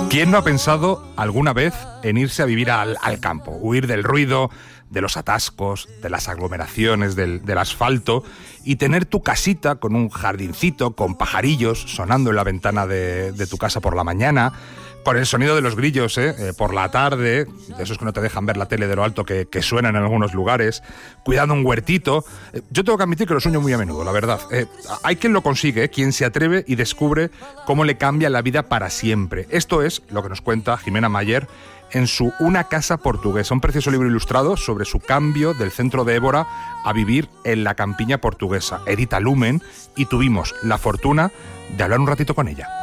¿Quién no ha pensado alguna vez en irse a vivir al campo? Huir del ruido, de los atascos, de las aglomeraciones, del asfalto, y tener tu casita con un jardincito, con pajarillos sonando en la ventana de tu casa por la mañana, con el sonido de los grillos por la tarde, de esos que no te dejan ver la tele de lo alto que suenan en algunos lugares, cuidando un huertito. Yo tengo que admitir que lo sueño muy a menudo, la verdad. Hay quien lo consigue, quien se atreve y descubre cómo le cambia la vida para siempre. Esto es lo que nos cuenta Jimena Mayer en su Una casa portuguesa, un precioso libro ilustrado sobre su cambio del centro de Évora a vivir en la campiña portuguesa. Edita Lumen, y tuvimos la fortuna de hablar un ratito con ella.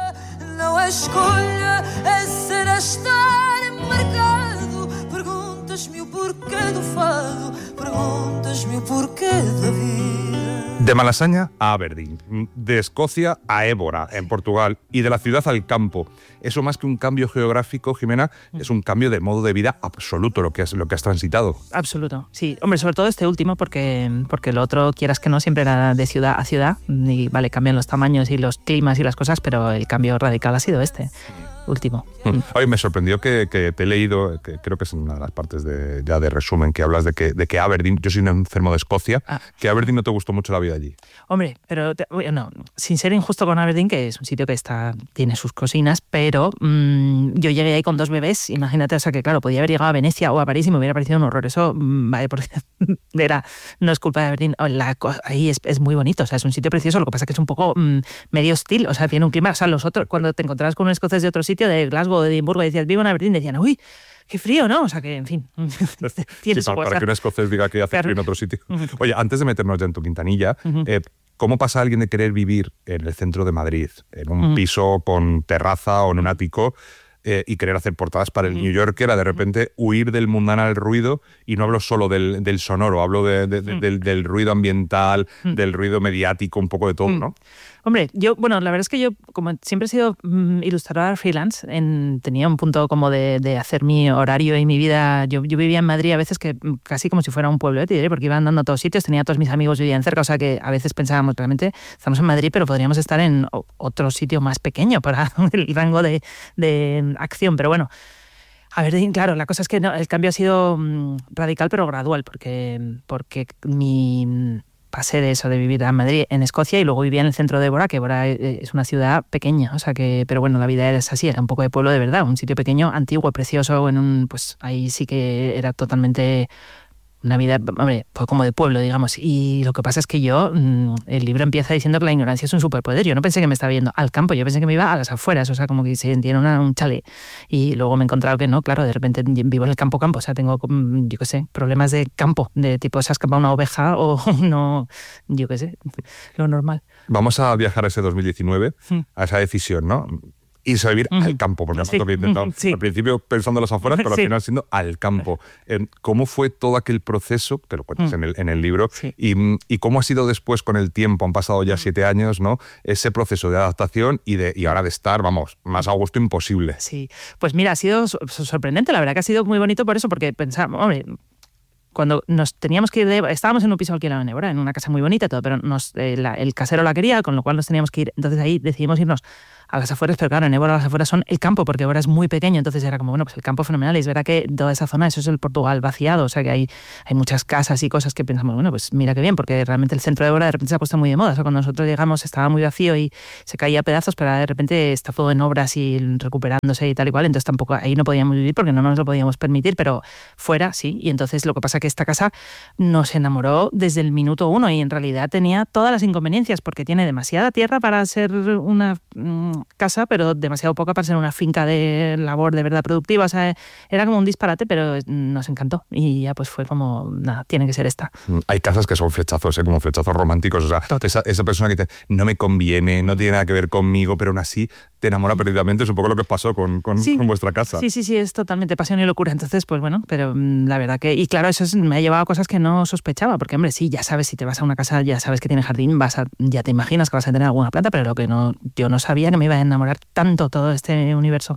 De Malasaña a Aberdeen, de Escocia a Évora, en Portugal, y de la ciudad al campo. Eso, más que un cambio geográfico, Jimena, es un cambio de modo de vida absoluto lo que has transitado. Absoluto, sí. Hombre, sobre todo este último, porque lo otro, quieras que no, siempre era de ciudad a ciudad, y vale, cambian los tamaños y los climas y las cosas, pero el cambio radical ha sido este último. Oye, me sorprendió que te he leído, que creo que es una de las partes ya de resumen, que hablas de que Aberdeen, yo soy un enfermo de Escocia, que Aberdeen no te gustó mucho la vida allí. Hombre, pero no, sin ser injusto con Aberdeen, que es un sitio que tiene sus cosinas, pero yo llegué ahí con 2 bebés, imagínate, o sea que claro, podía haber llegado a Venecia o a París y me hubiera parecido un horror. Eso, vale, porque no es culpa de Aberdeen, ahí es muy bonito, o sea, es un sitio precioso, lo que pasa es que es un poco medio hostil, o sea, tiene un clima, o sea, los otros, cuando te encontrabas con un escocés de otro sitio, de Glasgow o de Edimburgo, y decías, vivo en Aberdeen, decían, uy, qué frío, ¿no? O sea que, en fin, sí, para que un escocés diga que hace frío en otro sitio. Oye, antes de meternos ya en tu quintanilla, ¿cómo pasa alguien de querer vivir en el centro de Madrid, en un piso con terraza o en un ático, y querer hacer portadas para el New Yorker, a de repente huir del mundanal ruido? Y no hablo solo del sonoro, hablo del ruido ambiental, del ruido mediático, un poco de todo, ¿no? Hombre, la verdad es que yo, como siempre he sido ilustradora freelance, tenía un punto como de hacer mi horario y mi vida. Yo vivía en Madrid a veces que casi como si fuera un pueblo, te diré, porque iba andando a todos sitios, tenía a todos mis amigos, vivían cerca, o sea que a veces pensábamos, realmente estamos en Madrid, pero podríamos estar en otro sitio más pequeño para el rango de acción, pero bueno. A ver, claro, la cosa es que el cambio ha sido radical pero gradual, porque pasé de eso, de vivir en Madrid, en Escocia, y luego vivía en el centro de Évora, que Évora es una ciudad pequeña, o sea que, pero bueno, la vida era así, era un poco de pueblo de verdad, un sitio pequeño, antiguo, precioso, pues ahí sí que era totalmente una vida, hombre, pues como de pueblo, digamos. Y lo que pasa es que el libro empieza diciendo que la ignorancia es un superpoder. Yo no pensé que me estaba yendo al campo, yo pensé que me iba a las afueras, o sea, como que se tiene un chalet. Y luego me he encontrado que no, claro, de repente vivo en el campo, o sea, tengo, yo qué sé, problemas de campo, de tipo, se ha escapado una oveja o no, yo qué sé, lo normal. Vamos a viajar a ese 2019, a esa decisión, ¿no? Irse a vivir al campo, porque nosotros había intentado al principio pensando en las afueras, pero al final siendo al campo. ¿Cómo fue todo aquel proceso, que lo cuentas en el libro, y cómo ha sido después con el tiempo? Han pasado ya 7 años, ¿no? Ese proceso de adaptación y ahora de estar, vamos, más a gusto imposible. Sí, pues mira, ha sido sorprendente, la verdad que ha sido muy bonito por eso, porque pensaba, hombre, cuando nos teníamos que ir estábamos en un piso alquilado en Évora, en una casa muy bonita, todo, pero el casero la quería, con lo cual nos teníamos que ir. Entonces ahí decidimos irnos a las afueras, pero claro, en Évora las afueras son el campo, porque Évora es muy pequeño, entonces era como, bueno, pues el campo fenomenal, y es verdad que toda esa zona, eso es el Portugal vaciado, o sea que hay muchas casas y cosas que pensamos, bueno, pues mira qué bien, porque realmente el centro de Évora de repente se ha puesto muy de moda, o sea, cuando nosotros llegamos estaba muy vacío y se caía a pedazos, pero de repente está todo en obras y recuperándose y tal y cual, entonces tampoco ahí no podíamos vivir porque no nos lo podíamos permitir, pero fuera sí, y entonces lo que pasa es que esta casa nos enamoró desde el minuto 1 y en realidad tenía todas las inconveniencias, porque tiene demasiada tierra para ser una casa, pero demasiado poca para ser una finca de labor de verdad productiva, o sea, era como un disparate, pero nos encantó y ya pues fue como, nada, tiene que ser esta. Hay casas que son flechazos, como flechazos románticos, o sea, esa persona que dice, no me conviene, no tiene nada que ver conmigo, pero aún así te enamora perdidamente, es un poco lo que pasó con vuestra casa. Sí, es totalmente pasión y locura, entonces pues bueno, pero la verdad que, y claro, eso me ha llevado a cosas que no sospechaba, porque hombre, sí, ya sabes, si te vas a una casa, ya sabes que tiene jardín, ya te imaginas que vas a tener alguna planta, pero lo que yo no sabía que me iba a enamorar tanto todo este universo.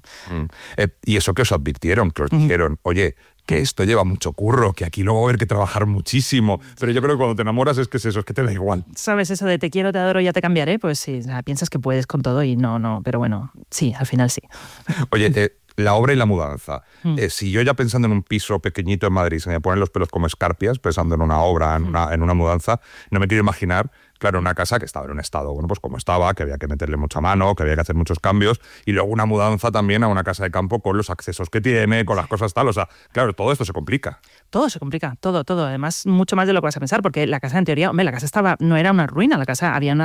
Y eso que os advirtieron, que os dijeron, oye, que esto lleva mucho curro, que aquí luego va a haber que trabajar muchísimo. Pero yo creo que cuando te enamoras es que es eso, es que te da igual. ¿Sabes eso de te quiero, te adoro, ya te cambiaré? Pues sí, o sea, piensas que puedes con todo y no, pero bueno, sí, al final sí. Oye, la obra y la mudanza. Si yo ya pensando en un piso pequeñito en Madrid se me ponen los pelos como escarpias, pensando en una obra, en una mudanza, no me quiero imaginar, claro, una casa que estaba en un estado, bueno, pues como estaba, que había que meterle mucha mano, que había que hacer muchos cambios, y luego una mudanza también a una casa de campo con los accesos que tiene, con las cosas tal, o sea, claro, todo esto se complica. Todo se complica, todo. Además, mucho más de lo que vas a pensar, porque la casa, en teoría, hombre, la casa no era una ruina, la casa había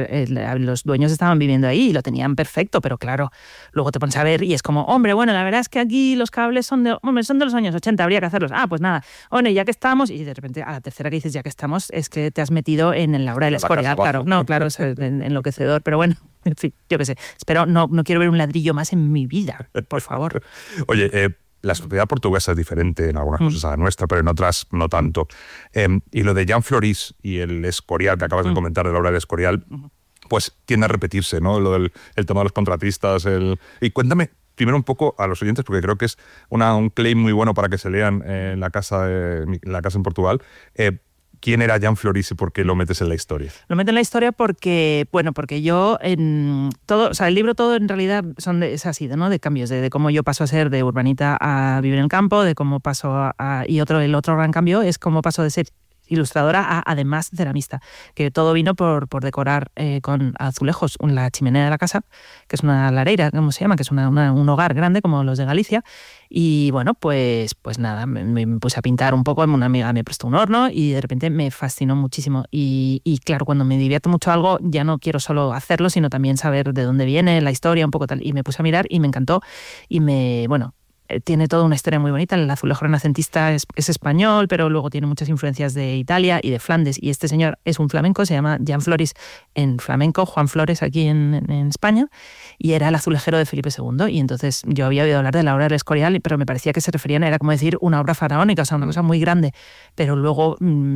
los dueños estaban viviendo ahí y lo tenían perfecto, pero claro, luego te pones a ver y es como, hombre, bueno, la verdad es que aquí los cables son de los años 80, habría que hacerlos. Ah, pues nada, bueno, ya que estamos, y de repente a la tercera que dices, ya que estamos, es que te has metido en la obra de la escoria, claro, es enloquecedor, pero bueno. En fin, yo qué sé. Espero, no quiero ver un ladrillo más en mi vida, por favor. Oye, la sociedad portuguesa es diferente en algunas cosas a la nuestra, pero en otras no tanto. Y lo de Jean Floris y el Escorial, que acabas de comentar de la obra del Escorial, pues tiende a repetirse, ¿no? Lo del el tema de los contratistas. Y cuéntame primero un poco a los oyentes, porque creo que es un claim muy bueno para que se lean en la casa en Portugal. ¿Quién era Jean Floris y por qué lo metes en la historia? Lo meto en la historia porque yo todo, o sea, el libro todo en realidad es así, ¿no? De cambios, de cómo yo paso a ser de urbanita a vivir en el campo, de cómo paso el otro gran cambio es cómo paso de ser ilustradora a además ceramista, que todo vino por decorar con azulejos la chimenea de la casa, que es una lareira, ¿cómo se llama? Que es un hogar grande como los de Galicia. Y bueno, pues nada, me puse a pintar un poco, una amiga me prestó un horno y de repente me fascinó muchísimo. Y claro, cuando me divierto mucho algo, ya no quiero solo hacerlo, sino también saber de dónde viene la historia, un poco tal. Y me puse a mirar y me encantó y tiene toda una historia muy bonita. El azulejo renacentista es español, pero luego tiene muchas influencias de Italia y de Flandes. Y este señor es un flamenco, se llama Jean Floris en flamenco, Juan Flores aquí en España, y era el azulejero de Felipe II. Y entonces yo había oído hablar de la obra del Escorial, pero me parecía que se referían, era como decir una obra faraónica, o sea, una cosa muy grande. Pero luego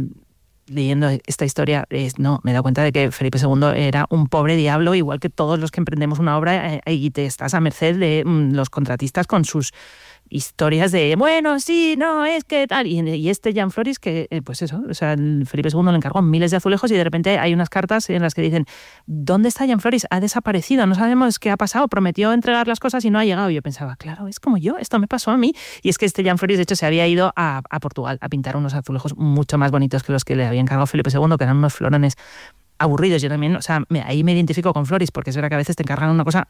leyendo esta historia, me he dado cuenta de que Felipe II era un pobre diablo, igual que todos los que emprendemos una obra, y te estás a merced de los contratistas con sus historias de, bueno, sí, no, es que tal. Y este Jean Floris, que pues eso, o sea, Felipe II le encargó miles de azulejos y de repente hay unas cartas en las que dicen, ¿dónde está Jean Floris? Ha desaparecido, no sabemos qué ha pasado, prometió entregar las cosas y no ha llegado. Y yo pensaba, claro, es como yo, esto me pasó a mí. Y es que este Jean Floris, de hecho, se había ido a Portugal a pintar unos azulejos mucho más bonitos que los que le había encargado Felipe II, que eran unos florones aburridos. Yo también, o sea, ahí me identifico con Floris, porque es verdad que a veces te encargan una cosa,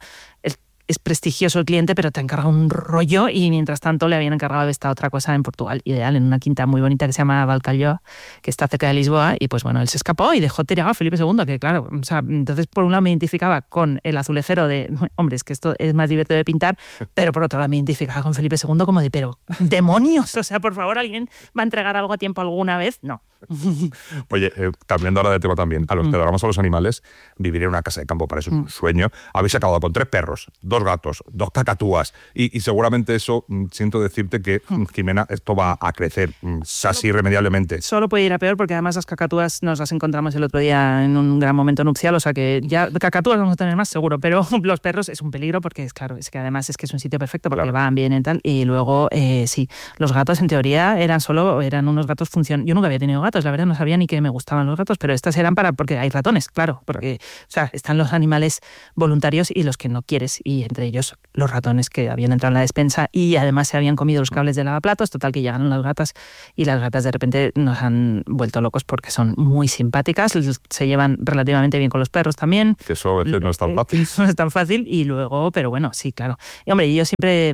es prestigioso el cliente, pero te encarga un rollo y mientras tanto le habían encargado esta otra cosa en Portugal, ideal, en una quinta muy bonita que se llama Valcalló, que está cerca de Lisboa, y pues bueno, él se escapó y dejó tirado a Felipe II, que claro, o sea, entonces por un lado me identificaba con el azulejero de, hombre, es que esto es más divertido de pintar, pero por otro lado me identificaba con Felipe II como de, pero demonios, o sea, por favor, ¿alguien va a entregar algo a tiempo alguna vez? No. Oye, cambiando ahora de tema también, a los que adoramos a los animales, vivir en una casa de campo para eso es un sueño. Habéis acabado con 3 perros, 2 gatos, 2 cacatúas y seguramente eso, siento decirte que, Jimena, esto va a crecer casi irremediablemente. Solo puede ir a peor porque además las cacatúas nos las encontramos el otro día en un gran momento nupcial, o sea que ya cacatúas vamos a tener más seguro, pero los perros es un peligro porque es claro, es que además es que es un sitio perfecto porque van bien y tal, y luego sí, los gatos en teoría eran unos gatos yo nunca había tenido gatos, la verdad no sabía ni que me gustaban los gatos, pero estas eran porque hay ratones, claro, porque o sea, están los animales voluntarios y los que no quieres, y entre ellos los ratones que habían entrado en la despensa y además se habían comido los cables de lavaplatos, total que llegaron las gatas y las gatas de repente nos han vuelto locos porque son muy simpáticas, se llevan relativamente bien con los perros también. Que eso a veces no es tan fácil. No es tan fácil y luego, pero bueno, sí, claro. Y hombre, yo siempre...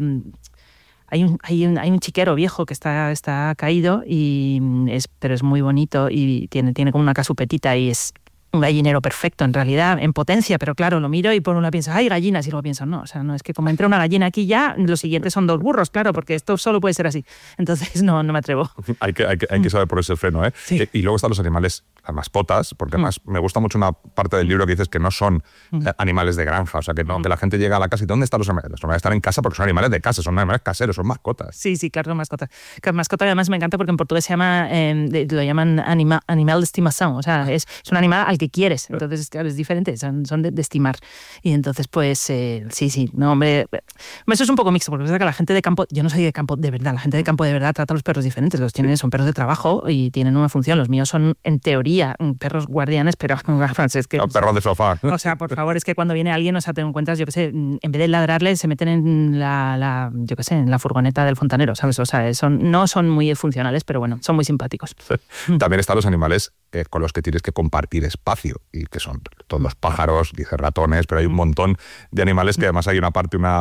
Hay un chiquero viejo que está caído, pero es muy bonito y tiene como una casupetita y es un gallinero perfecto en realidad, en potencia, pero claro, lo miro y por una pienso, ¡ay, gallinas! Y luego pienso, no, o sea, no, es que como entre una gallina aquí ya, los siguientes son 2 burros, claro, porque esto solo puede ser así. Entonces no me atrevo. Hay que saber ponerse el freno, ¿eh? Sí. Y luego están los animales, las mascotas, porque además me gusta mucho una parte del libro que dices que no son animales de granja, o sea, que no, que la gente llega a la casa y ¿dónde están los animales? Los animales están en casa porque son animales de casa, son animales caseros, son mascotas. Sí, claro, son mascotas. Mascota además me encanta porque en portugués lo llaman animal de estimación, o sea, es un animal al que quieres. Entonces, claro, es diferente, son de estimar. Y entonces, pues, sí, no, hombre, eso es un poco mixto, porque es verdad que la gente de campo, yo no soy de campo de verdad, la gente de campo de verdad trata a los perros diferentes, son perros de trabajo y tienen una función. Los míos son, en teoría, perros guardianes, pero es que... No, perros de sofá. O sea, por favor, es que cuando viene alguien, o sea, te encuentras, yo qué sé, en vez de ladrarle, se meten en yo qué sé, en la furgoneta del fontanero, ¿sabes? O sea, no son muy funcionales, pero bueno, son muy simpáticos. También están los animales con los que tienes que compartir espacio, y que son todos los pájaros, dice ratones, pero hay un montón de animales que además hay una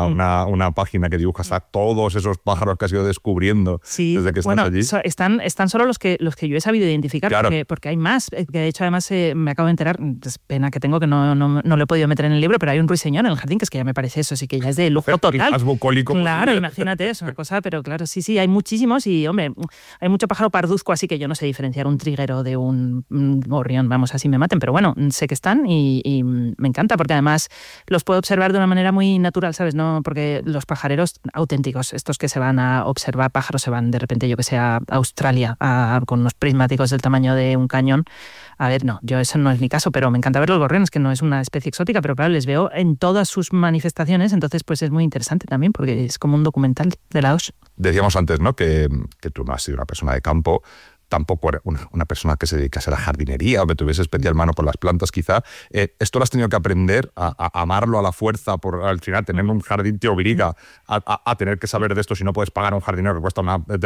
página que dibuja hasta todos esos pájaros que has ido descubriendo desde que estás allí. Están solo los que yo he sabido identificar, claro. porque hay más, que de hecho además me acabo de enterar, es pena que tengo que no lo he podido meter en el libro, pero hay un ruiseñor en el jardín, que es que ya me parece eso, sí que ya es de lujo total. Más bucólico. Claro, imagínate, es una cosa, pero claro, sí, hay muchísimos y, hombre, hay mucho pájaro parduzco, así que yo no sé diferenciar un triguero de un gorrión, vamos, así me maten, pero bueno, sé que están y me encanta, porque además los puedo observar de una manera muy natural, ¿sabes? No, porque los pajareros auténticos, estos que se van a observar pájaros, se van de repente, yo que sé, a Australia con unos prismáticos del tamaño de un cañón. A ver, no, eso no es mi caso, pero me encanta ver los gorriones, que no es una especie exótica, pero claro, les veo en todas sus manifestaciones, entonces pues es muy interesante también, porque es como un documental de la OSH. Decíamos antes, ¿no?, que tú no has sido una persona de campo, tampoco eres una persona que se dedicase a la jardinería o que tuviese especial mano por las plantas, quizá. ¿Esto lo has tenido que aprender a amarlo a la fuerza? Por al final, tener un jardín te obliga a tener que saber de esto si no puedes pagar a un jardinero que cuesta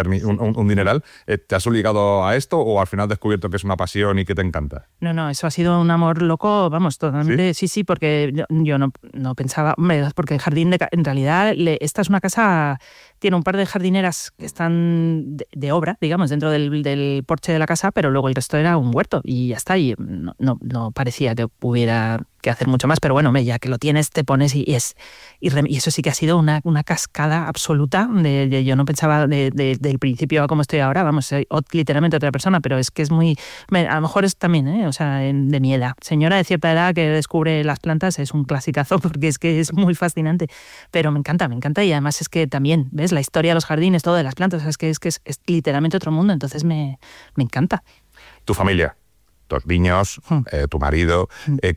un dineral. ¿Te has obligado a esto o al final has descubierto que es una pasión y que te encanta? No, eso ha sido un amor loco, vamos, totalmente. Sí, porque yo no pensaba, porque el jardín, en realidad, esta es una casa, tiene un par de jardineras que están de obra, digamos, dentro del porche de la casa, pero luego el resto era un huerto y ya está, y no parecía que hubiera que hacer mucho más, pero bueno, ya que lo tienes, te pones y eso sí que ha sido una cascada absoluta. Yo no pensaba del principio a cómo estoy ahora, vamos, soy literalmente otra persona, pero es que es muy... A lo mejor es también, o sea, de mi edad. Señora de cierta edad que descubre las plantas es un clasicazo, porque es que es muy fascinante, pero me encanta, y además es que también, ¿ves? La historia de los jardines, todo de las plantas, es que es literalmente otro mundo, entonces me encanta. ¿Tu familia? Tus niños, tu marido,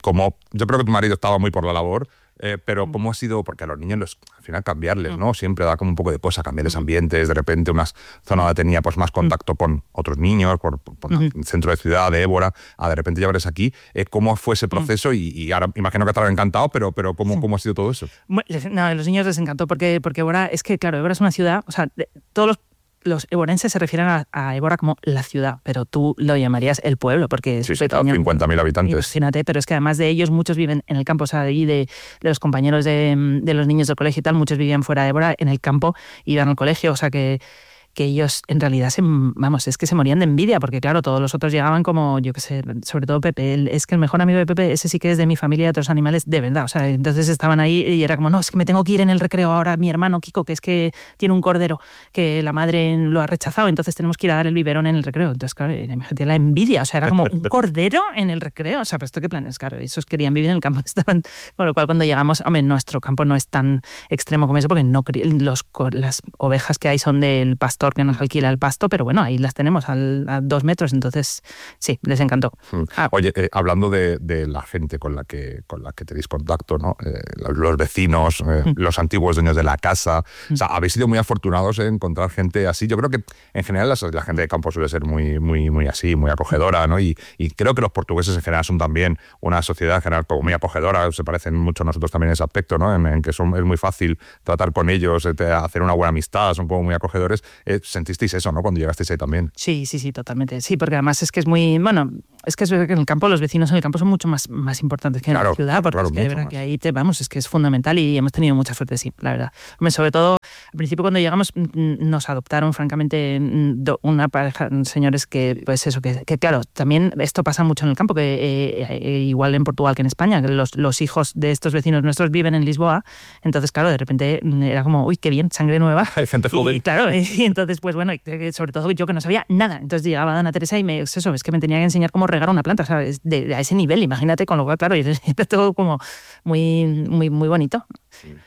yo creo que tu marido estaba muy por la labor, pero ¿cómo ha sido? Porque a los niños al final cambiarles, ¿no? Siempre da como un poco de cosa, cambiarles ambientes, de repente una zona donde tenía pues más contacto con otros niños, por el centro de ciudad, de Évora, a de repente llevarles aquí. ¿Cómo fue ese proceso? Y ahora imagino que te habrá encantado, pero ¿cómo ha sido todo eso? No, a los niños les encantó, porque Évora, es que claro, Évora es una ciudad, o sea, todos los evorenses se refieren a Évora como la ciudad, pero tú lo llamarías el pueblo, porque sí, 50.000 habitantes. Imagínate, pero es que además de ellos, muchos viven en el campo, o sea, ahí de los compañeros de los niños del colegio y tal, muchos vivían fuera de Évora, en el campo, iban al colegio, o sea que ellos en realidad es que se morían de envidia, porque claro, todos los otros llegaban como, yo qué sé, sobre todo Pepe, es que el mejor amigo de Pepe, ese sí que es de mi familia, de otros animales, de verdad, o sea, entonces estaban ahí y era como, no, es que me tengo que ir en el recreo ahora, mi hermano Kiko, que es que tiene un cordero que la madre lo ha rechazado, entonces tenemos que ir a dar el biberón en el recreo, entonces claro, imagínate la envidia, o sea, era como un cordero en el recreo, o sea, pero esto qué planes, claro, esos querían vivir en el campo, estaban, con lo cual cuando llegamos, hombre, nuestro campo no es tan extremo como eso, porque las ovejas que hay son del pastor que nos alquila el pasto, pero bueno, ahí las tenemos a 2 metros, entonces sí, les encantó. Oye, hablando de la gente con la que tenéis contacto, ¿no? Los vecinos, los antiguos dueños de la casa, o sea, habéis sido muy afortunados en encontrar gente así. Yo creo que en general la gente de campo suele ser muy, muy, muy así, muy acogedora, ¿no? Y creo que los portugueses en general son también una sociedad en general como muy acogedora, se parecen mucho a nosotros también en ese aspecto, ¿no? En que es muy fácil tratar con ellos, hacer una buena amistad, son un poco muy acogedores. ¿Sentisteis eso, no, cuando llegasteis ahí también? Sí, totalmente. Sí, porque además es que es muy... Bueno, es que en el campo, los vecinos en el campo son mucho más importantes que en la ciudad, porque es que de verdad que ahí es que es fundamental y hemos tenido mucha suerte, sí, la verdad. Hombre, sobre todo, al principio cuando llegamos nos adoptaron francamente una pareja, señores que, pues eso, que claro, también esto pasa mucho en el campo, que igual en Portugal que en España, que los hijos de estos vecinos nuestros viven en Lisboa, entonces claro, de repente era como, uy, qué bien, sangre nueva. Hay gente joven. Y claro, y entonces pues bueno, sobre todo yo que no sabía nada, entonces llegaba Dana Teresa y es que me tenía que enseñar cómo regar una planta, ¿sabes? A ese nivel, imagínate, con lo cual, claro, y era todo como muy, muy, muy bonito. Sí.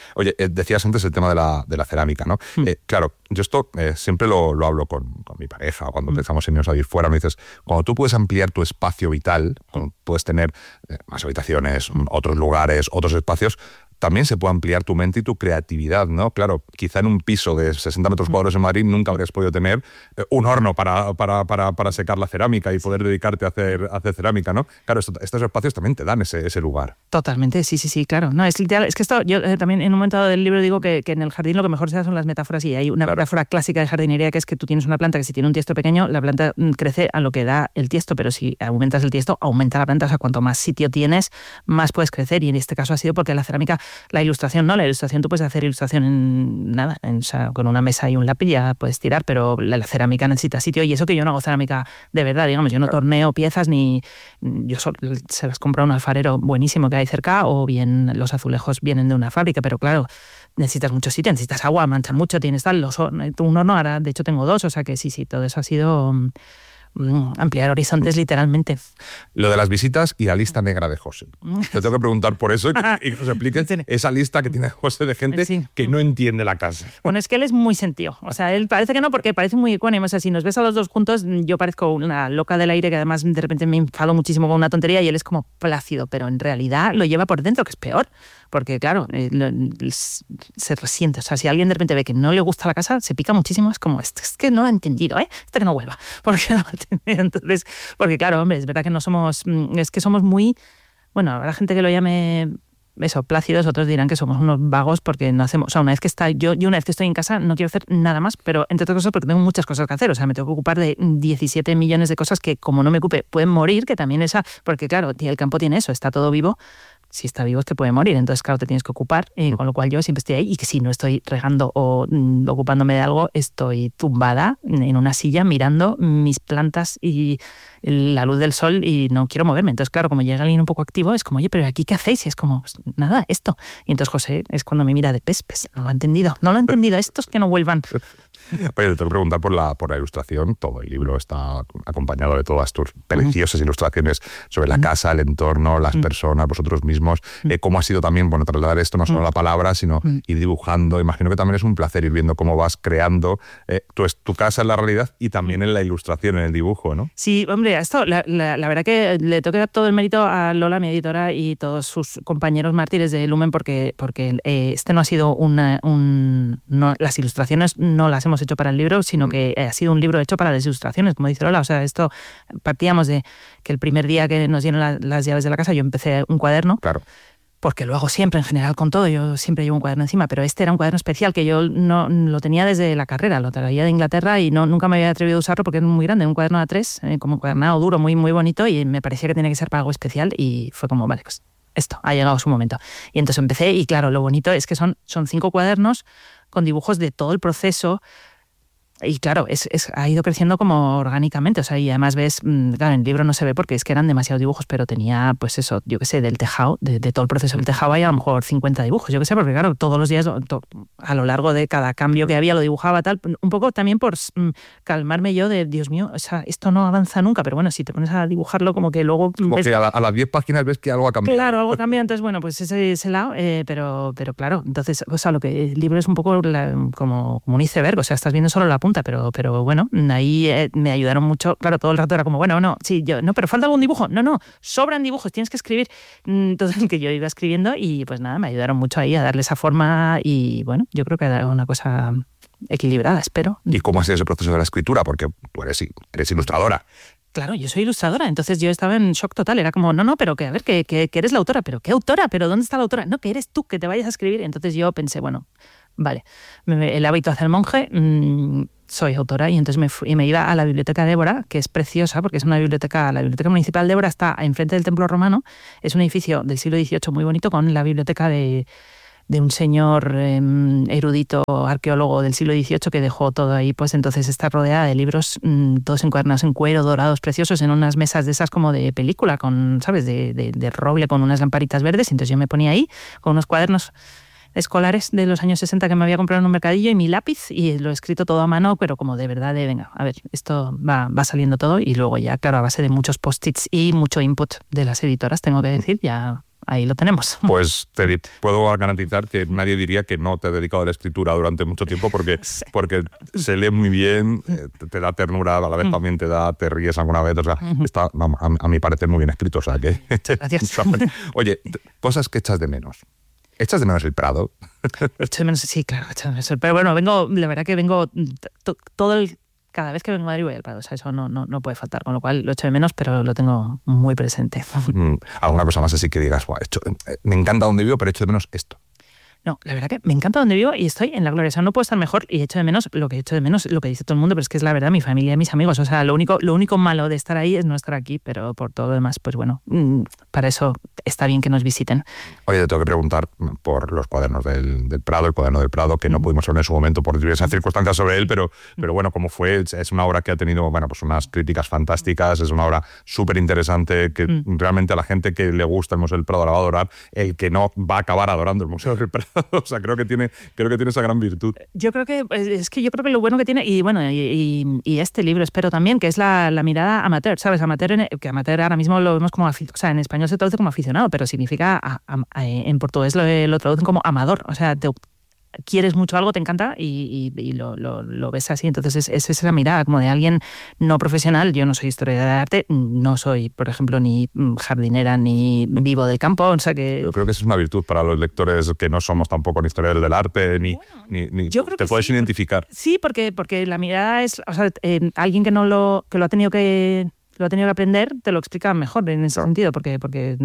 Oye, decías antes el tema de la cerámica, ¿no? Claro, yo esto siempre lo hablo con mi pareja, o cuando pensamos en irnos a vivir fuera, me dices, cuando tú puedes ampliar tu espacio vital, cuando puedes tener más habitaciones, otros lugares, otros espacios, también se puede ampliar tu mente y tu creatividad, ¿no? Claro, quizá en un piso de 60 metros cuadrados en Madrid nunca habrías podido tener un horno para secar la cerámica y poder dedicarte a hacer cerámica, ¿no? Claro, estos espacios también te dan ese lugar. Totalmente, sí, claro. No, es literal, es que esto, yo también en un momento del libro digo que en el jardín lo que mejor se da son las metáforas, y hay una metáfora clásica de jardinería que es que tú tienes una planta que si tiene un tiesto pequeño, la planta crece a lo que da el tiesto, pero si aumentas el tiesto, aumenta la planta, o sea, cuanto más sitio tienes, más puedes crecer, y en este caso ha sido porque la cerámica, la ilustración no, la ilustración tú puedes hacer ilustración en nada, o sea, con una mesa y un lápiz ya puedes tirar, pero la cerámica necesita sitio, y eso que yo no hago cerámica de verdad, digamos, yo no torneo piezas ni yo se las compro a un alfarero buenísimo que hay cerca, o bien los azulejos vienen de una fábrica, pero claro, necesitas mucho sitio, necesitas agua, manchan mucho, tienes tal, un horno, ahora de hecho tengo 2, o sea que sí, todo eso ha sido ampliar horizontes literalmente. Lo de las visitas y la lista negra de José. Te tengo que preguntar por eso y que nos expliques esa lista que tiene José de gente que no entiende la casa. Bueno, es que él es muy sentido. O sea, él parece que no, porque parece muy ecuánime. O sea, si nos ves a los dos juntos, yo parezco una loca del aire que además de repente me enfado muchísimo con una tontería, y él es como plácido, pero en realidad lo lleva por dentro, que es peor. Porque claro, se resiente. O sea, si alguien de repente ve que no le gusta la casa, se pica muchísimo. Es como, es que no lo ha entendido, que no vuelva. Porque no lo ha entendido. Entonces, porque claro, hombre, es verdad que no somos, es que somos muy, bueno, habrá gente que lo llame eso, plácidos, otros dirán que somos unos vagos porque no hacemos, o sea, una vez que una vez que estoy en casa no quiero hacer nada más, pero entre otras cosas porque tengo muchas cosas que hacer, o sea, me tengo que ocupar de 17 millones de cosas que como no me ocupe pueden morir, que también porque claro, el campo tiene eso, está todo vivo. Si está vivo es que puede morir, entonces claro, te tienes que ocupar, con lo cual yo siempre estoy ahí, y que si no estoy regando o ocupándome de algo, estoy tumbada en una silla mirando mis plantas y la luz del sol y no quiero moverme. Entonces claro, como llega alguien un poco activo, es como, oye, pero ¿aquí qué hacéis? Y es como, pues, nada, esto. Y entonces José es cuando me mira de pes, no lo ha entendido, estos que no vuelvan. Oye, te tengo que preguntar por la ilustración. Todo el libro está acompañado de todas tus preciosas ilustraciones sobre la casa, el entorno, las personas, vosotros mismos. Cómo ha sido también, bueno, trasladar esto no solo a la palabra, sino ir dibujando. Imagino que también es un placer ir viendo cómo vas creando tu casa en la realidad y también en la ilustración, en el dibujo, ¿no? Sí, hombre, esto la verdad que le tengo que dar todo el mérito a Lola, mi editora, y todos sus compañeros mártires de Lumen, porque este no ha sido las ilustraciones no las hemos hecho para el libro, sino que ha sido un libro hecho para las ilustraciones, como dice Lola. O sea, esto partíamos de que el primer día que nos dieron las llaves de la casa yo empecé un cuaderno. Claro. Porque lo hago siempre, en general, con todo. Yo siempre llevo un cuaderno encima, pero este era un cuaderno especial que yo no lo tenía desde la carrera, lo traía de Inglaterra y nunca me había atrevido a usarlo porque es muy grande, un cuaderno A3, como un cuadernado duro, muy, muy bonito, y me parecía que tenía que ser para algo especial, y fue como, vale, pues esto, ha llegado su momento. Y entonces empecé, y claro, lo bonito es que son 5 cuadernos con dibujos de todo el proceso. Y claro, ha ido creciendo como orgánicamente, o sea, y además ves, claro, en el libro no se ve porque es que eran demasiados dibujos, pero tenía, pues eso, yo qué sé, del tejado, de todo el proceso del tejado hay a lo mejor 50 dibujos, yo qué sé, porque claro, todos los días, a lo largo de cada cambio que había, lo dibujaba tal, un poco también por calmarme yo de, Dios mío, o sea, esto no avanza nunca, pero bueno, si te pones a dibujarlo como que luego... Como que a las 10 páginas ves que algo ha cambiado. Claro, algo cambia, entonces bueno, pues ese lado, pero claro, entonces, o sea, lo que el libro es un poco como un iceberg, o sea, estás viendo solo la punta, pero bueno, ahí me ayudaron mucho. Claro, todo el rato era como, bueno, no, sí, pero falta algún dibujo. No, sobran dibujos, tienes que escribir todo el que yo iba escribiendo, y pues nada, me ayudaron mucho ahí a darle esa forma, y bueno, yo creo que era una cosa equilibrada, espero. ¿Y cómo ha sido ese proceso de la escritura? Porque tú eres ilustradora. Claro, yo soy ilustradora, entonces yo estaba en shock total, era como, no, pero que a ver, que eres la autora, pero ¿qué autora? ¿Pero dónde está la autora? No, que eres tú, que te vayas a escribir. Entonces yo pensé, bueno, vale, el hábito hace el monje, soy autora, y entonces me iba a la biblioteca Débora, que es preciosa porque es una biblioteca, la biblioteca municipal Débora está enfrente del Templo Romano, es un edificio del siglo XVIII muy bonito, con la biblioteca de un señor erudito arqueólogo del siglo XVIII que dejó todo ahí, pues entonces está rodeada de libros todos encuadernados en cuero, dorados, preciosos, en unas mesas de esas como de película, con, ¿sabes?, de roble, con unas lamparitas verdes, y entonces yo me ponía ahí con unos cuadernos escolares de los años 60 que me había comprado en un mercadillo y mi lápiz, y lo he escrito todo a mano, pero como de verdad venga, a ver, esto va saliendo todo, y luego ya, claro, a base de muchos post-its y mucho input de las editoras, tengo que decir, ya ahí lo tenemos. Pues te puedo garantizar que nadie diría que no te he dedicado a la escritura durante mucho tiempo porque se lee muy bien, te da ternura, a la vez también te ríes alguna vez, o sea, está, vamos, a mi parecer, muy bien escrito, o sea que... Gracias. Oye, cosas que echas de menos. ¿Echas de menos el Prado? Echo de menos, sí, claro, echo de menos. Pero bueno, la verdad que vengo cada vez que vengo a Madrid voy al Prado, o sea, eso no puede faltar, con lo cual lo echo de menos, pero lo tengo muy presente. ¿Alguna cosa más así que digas, me encanta donde vivo, pero echo de menos esto? No, la verdad que me encanta donde vivo y estoy en la gloria. O sea, no puedo estar mejor y echo de menos lo que dice todo el mundo, pero es que es la verdad, mi familia y mis amigos. O sea, lo único malo de estar ahí es no estar aquí, pero por todo lo demás, pues bueno, para eso está bien que nos visiten. Oye, te tengo que preguntar por los cuadernos del Prado, el cuaderno del Prado, que no pudimos hablar en su momento por diversas circunstancias sobre él, pero bueno, como fue, es una obra que ha tenido, bueno, pues unas críticas fantásticas, es una obra súper interesante que realmente a la gente que le gusta el Museo del Prado la va a adorar, el que no va a acabar adorando el Museo del Prado. O sea, creo que tiene esa gran virtud. Yo creo que lo bueno que tiene, y bueno, y este libro espero también, que es la mirada amateur, ¿sabes? Que amateur ahora mismo lo vemos como, o sea, en español se traduce como aficionado, pero significa, en portugués lo traducen como amador, o sea, quieres mucho algo, te encanta y lo ves así. Entonces es esa mirada como de alguien no profesional. Yo no soy historiadora de arte, no soy, por ejemplo, ni jardinera ni vivo del campo. O sea que... Yo creo que esa es una virtud para los lectores que no somos tampoco ni historiadores del arte, ni yo creo te puedes identificar. Sí, porque la mirada es, o sea, alguien que lo ha tenido que aprender, te lo explica mejor en ese sentido, porque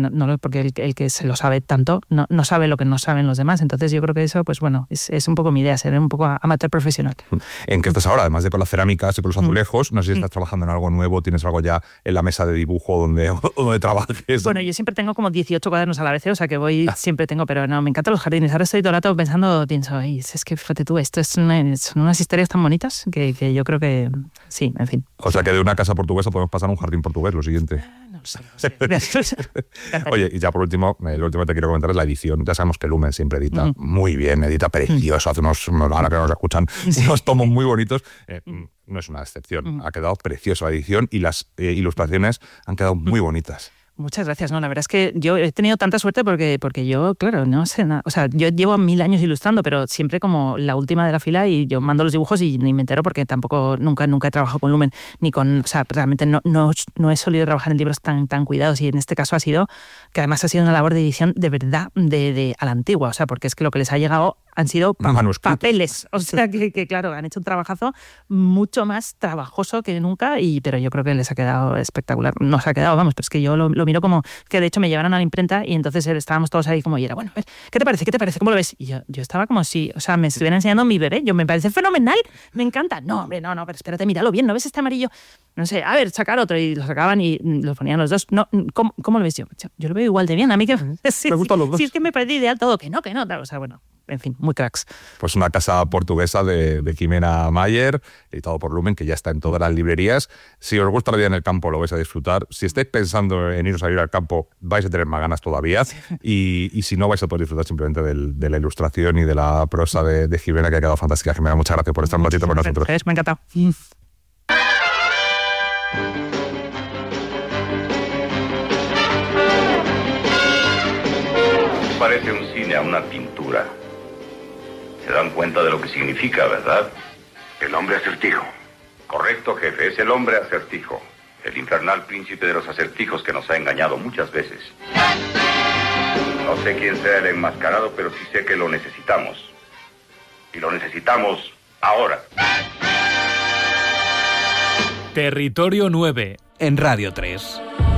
el que se lo sabe tanto no sabe lo que no saben los demás. Entonces yo creo que eso, pues bueno, es un poco mi idea, ser un poco amateur profesional. ¿En qué estás ahora? Además de con las cerámicas y con los azulejos, no sé si estás trabajando en algo nuevo, tienes algo ya en la mesa de dibujo donde trabajes. Bueno, yo siempre tengo como 18 cuadernos a la vez, o sea que siempre tengo, pero no, me encantan los jardines. Ahora estoy todo el rato pienso, es que fíjate tú, esto son unas historias tan bonitas que yo creo que sí, en fin. O sea que de una casa portuguesa podemos pasar a un jardín portugués, lo siguiente. No sé. Oye, y ya por último, lo último que te quiero comentar es la edición. Ya sabemos que Lumen siempre edita muy bien, edita precioso, hace ahora que nos escuchan, unos tomos muy bonitos. No es una excepción, ha quedado preciosa la edición y las ilustraciones han quedado muy bonitas. Muchas gracias. No, la verdad es que yo he tenido tanta suerte porque yo, claro, no sé nada. O sea, yo llevo 1000 años ilustrando, pero siempre como la última de la fila y yo mando los dibujos y ni me entero porque tampoco nunca he trabajado con Lumen ni con, o sea, realmente no he solido trabajar en libros tan cuidados y en este caso ha sido, que además ha sido una labor de edición de verdad a la antigua, o sea, porque es que lo que les ha llegado han sido papeles, o sea que claro, han hecho un trabajazo mucho más trabajoso que nunca, pero yo creo que les ha quedado espectacular. Nos ha quedado, vamos, pero es que yo lo miro como que de hecho me llevaron a la imprenta y entonces estábamos todos ahí como, y era, bueno, ¿qué te parece? ¿Cómo lo ves? Y yo estaba como si, o sea, me estuviera enseñando mi bebé, me parece fenomenal, me encanta. No, hombre, no, pero espérate, míralo bien, ¿no ves este amarillo? No sé, a ver, sacar otro, y lo sacaban y los ponían los dos. No, ¿cómo lo ves yo? Yo lo veo igual de bien, a mí que... Me gustan los dos. Sí, es que me parece ideal todo, que no, o sea, bueno... En fin, muy cracks. Pues una casa portuguesa de Jimena Mayer, editado por Lumen, que ya está en todas las librerías. Si os gusta la vida en el campo, lo vais a disfrutar. Si estáis pensando en iros a vivir al campo, vais a tener más ganas todavía. Y si no, vais a poder disfrutar simplemente de la ilustración y de la prosa de Jimena, que ha quedado fantástica. Jimena, muchas gracias por estar un ratito con nosotros. Me ha encantado. Parece un cine a una pintura. Se dan cuenta de lo que significa, ¿verdad? El hombre acertijo. Correcto, jefe, es el hombre acertijo. El infernal príncipe de los acertijos que nos ha engañado muchas veces. No sé quién sea el enmascarado, pero sí sé que lo necesitamos. Y lo necesitamos ahora. Territorio 9, en Radio 3.